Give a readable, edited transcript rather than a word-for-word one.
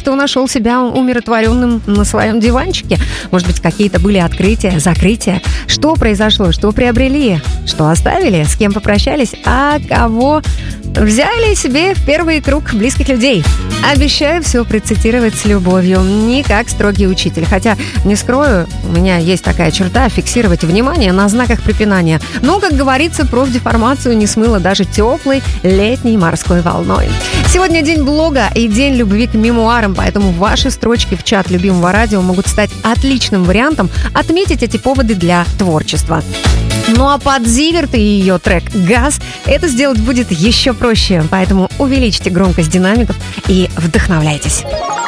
кто нашел себя умиротворенным на своем диванчике. Может быть, какие-то были открытия, закрытия. Что произошло, что приобрели, что оставили, с кем попрощались, а кого взяли себе в первый круг близких людей. Обещаю все процитировать с любовью, не как строгий учитель. Хотя, не скрою, у меня есть такая черта — фиксировать внимание на знаках препинания. Но, как говорится, профдеформацию не смыло даже теплой летней морской волной. Сегодня день блога и день любви к мемуарам, поэтому ваши строчки в чат любимого радио могут стать отличным вариантом отметить эти поводы для творчества. Ну а под Зиверт и ее трек «Газ» это сделать будет еще проще, поэтому увеличьте громкость динамиков и вдохновляйтесь.